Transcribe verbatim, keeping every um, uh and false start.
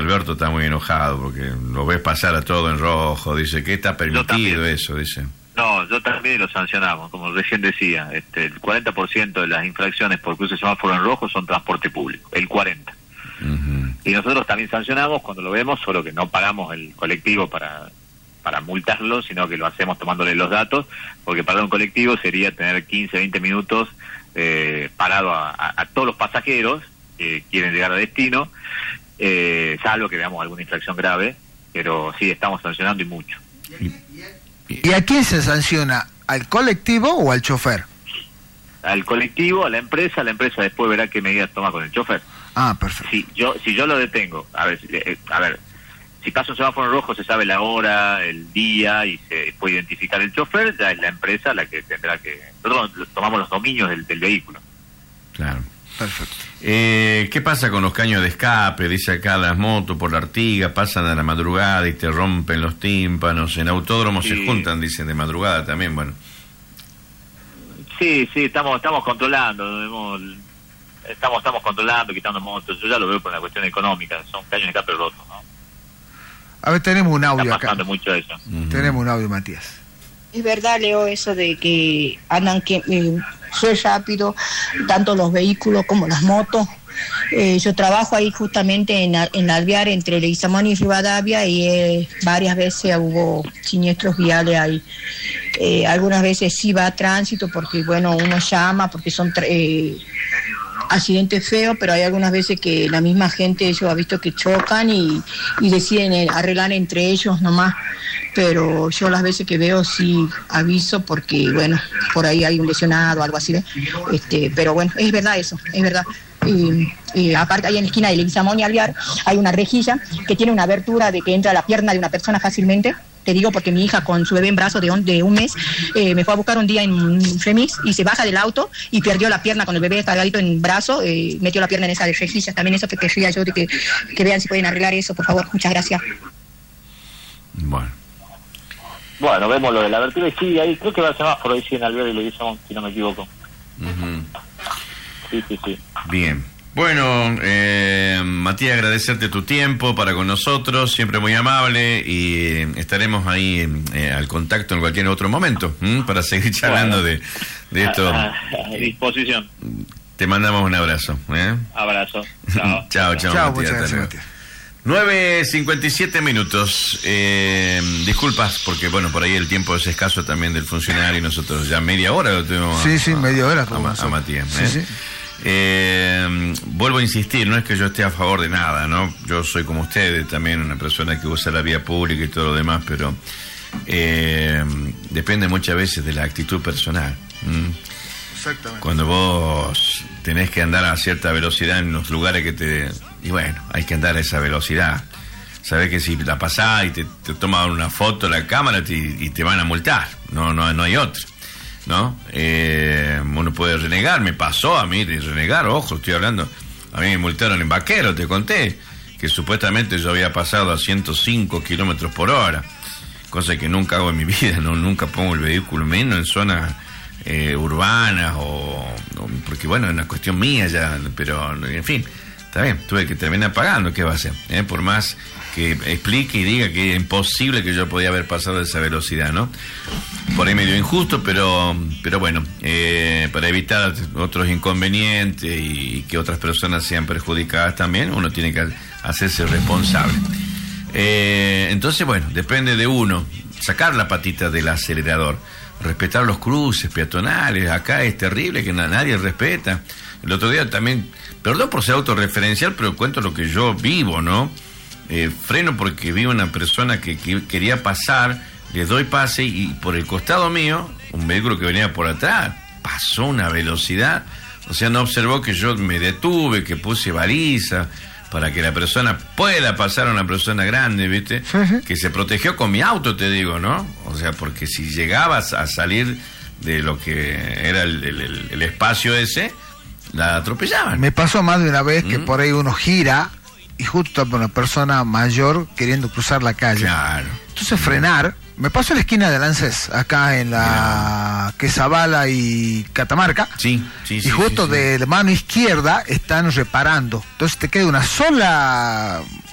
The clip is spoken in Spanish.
Alberto está muy enojado porque lo ves pasar a todo en rojo, dice que está permitido eso, dice. No, yo también lo sancionamos, como recién decía, este, el cuarenta por ciento de las infracciones por cruce de semáforo en rojo son transporte público, el cuarenta por ciento. Uh-huh. Y nosotros también sancionamos cuando lo vemos, solo que no pagamos el colectivo para para multarlo, sino que lo hacemos tomándole los datos, porque pagar un colectivo sería tener quince, veinte minutos eh, parado a, a, a todos los pasajeros que quieren llegar a destino, eh, salvo que veamos alguna infracción grave, pero sí, estamos sancionando y mucho. ¿Y a quién se sanciona? ¿Al colectivo o al chofer? Al colectivo, a la empresa, la empresa después verá qué medidas toma con el chofer. Ah, perfecto. Si yo, si yo lo detengo, a ver, eh, a ver, si pasa un semáforo rojo se sabe la hora, el día y se puede identificar el chofer, ya es la empresa la que tendrá que... Perdón, tomamos los dominios del, del vehículo. Claro. Perfecto. Eh, ¿Qué pasa con los caños de escape? Dice acá, las motos por la Artigas pasan a la madrugada y te rompen los tímpanos. En autódromos sí. Se juntan, dicen, de madrugada también, bueno. Sí, sí, estamos estamos controlando, hemos, estamos estamos controlando, quitando motos. Yo ya lo veo por una cuestión económica, son caños de escape rotos, ¿no? A ver, tenemos un audio Está acá. pasando mucho eso. Uh-huh. Tenemos un audio, Matías. Es verdad, Leo, eso de que andan que eh, muy rápido, tanto los vehículos como las motos. Eh, yo trabajo ahí justamente en, en Alvear, entre Leguizamón y Rivadavia, y eh, varias veces hubo siniestros viales ahí. Eh, algunas veces sí va a tránsito porque, bueno, uno llama porque son eh, accidentes feos, pero hay algunas veces que la misma gente, ellos ha visto que chocan y, y deciden arreglar entre ellos nomás. Pero yo las veces que veo sí aviso porque, bueno, por ahí hay un lesionado o algo así, ¿eh? este, pero bueno, es verdad eso, es verdad. Y, y aparte ahí en la esquina de Leguizamón y Alvear hay una rejilla que tiene una abertura de que entra la pierna de una persona fácilmente. Te digo porque mi hija con su bebé en brazos de, on, de un mes eh, me fue a buscar un día en Remix y se baja del auto y perdió la pierna con el bebé cargadito en brazo, eh, metió la pierna en esa rejilla. También eso que querría yo de que, que vean si pueden arreglar eso, por favor. Muchas gracias. Bueno. Bueno, vemos lo de la abertura y sí, ahí creo que va a ser más por ahí sí en Alvear y Leguizamón, si no me equivoco. Uh-huh. Sí, sí, sí. Bien. Bueno, eh, Matías, agradecerte tu tiempo para con nosotros, siempre muy amable, y eh, estaremos ahí eh, al contacto en cualquier otro momento ¿m? para seguir charlando bueno, de, de esto. A, a, a disposición. Te mandamos un abrazo. ¿eh? Abrazo. Chao. chao, chao, chao, Matías. Muchas gracias. nueve cincuenta y siete minutos. Eh, disculpas, porque bueno, por ahí el tiempo es escaso también del funcionario y nosotros ya media hora lo tenemos. Sí, a, sí, media hora. A, a, a Matías. Sí, ¿eh? sí. Eh, vuelvo a insistir, no es que yo esté a favor de nada, ¿no? Yo soy como ustedes, también una persona que usa la vía pública y todo lo demás, pero eh, depende muchas veces de la actitud personal. ¿Mm? Exactamente. Cuando vos tenés que andar a cierta velocidad en los lugares que te... Y bueno, hay que andar a esa velocidad. Sabés que si la pasás y te, te toman una foto la cámara te, y te van a multar. No, no, no hay otra. ¿No? Eh, uno puede renegar, me pasó a mí de renegar, ojo, estoy hablando, a mí me multaron en Vaquero, te conté, que supuestamente yo había pasado a ciento cinco kilómetros por hora, cosa que nunca hago en mi vida, no, nunca pongo el vehículo, menos en zonas eh, urbanas, o, o porque bueno, es una cuestión mía ya, pero en fin, está bien, tuve que terminar pagando, ¿qué va a hacer? ¿Eh? Por más que explique y diga que es imposible que yo podía haber pasado esa velocidad, ¿no? Por ahí medio injusto, pero pero bueno, eh, para evitar otros inconvenientes y, y que otras personas sean perjudicadas también, uno tiene que hacerse responsable. Eh, entonces, bueno, depende de uno, sacar la patita del acelerador, respetar los cruces peatonales. Acá es terrible que na- nadie respeta. El otro día también, perdón por ser autorreferencial, pero cuento lo que yo vivo, ¿no? Eh, freno porque vi una persona que, que quería pasar, le doy pase y por el costado mío, un vehículo que venía por atrás, pasó una velocidad, o sea, no observó que yo me detuve, que puse baliza para que la persona pueda pasar a una persona grande, ¿viste? Que se protegió con mi auto, te digo, ¿no? O sea, porque si llegabas a salir de lo que era el, el, el espacio ese, la atropellaban. Me pasó más de una vez que ¿Mm? por ahí uno gira y justo está una persona mayor queriendo cruzar la calle. Claro. Entonces frenar. Me pasó en la esquina de Lancés, acá en la que Zavala y Catamarca. Sí, sí, sí. Y justo sí, sí. de la mano izquierda están reparando. Entonces te queda una sola